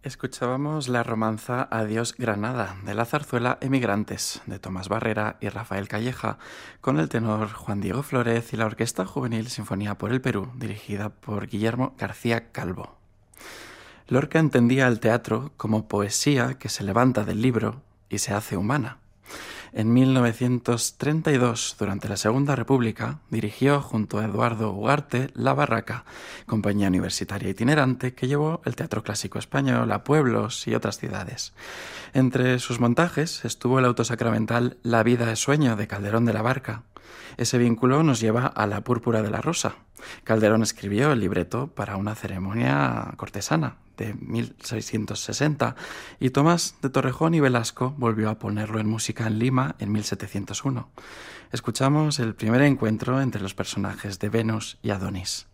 Escuchábamos la romanza Adiós Granada, de la zarzuela Emigrantes, de Tomás Barrera y Rafael Calleja, con el tenor Juan Diego Flórez y la Orquesta Juvenil Sinfonía por el Perú, dirigida por Guillermo García Calvo. Lorca entendía el teatro como poesía que se levanta del libro y se hace humana. En 1932, durante la Segunda República, dirigió junto a Eduardo Ugarte La Barraca, compañía universitaria itinerante que llevó el teatro clásico español a pueblos y otras ciudades. Entre sus montajes estuvo el autosacramental La vida es sueño de Calderón de la Barca. Ese vínculo nos lleva a La púrpura de la rosa. Calderón escribió el libreto para una ceremonia cortesana de 1660 y Tomás de Torrejón y Velasco volvió a ponerlo en música en Lima en 1701. Escuchamos el primer encuentro entre los personajes de Venus y Adonis.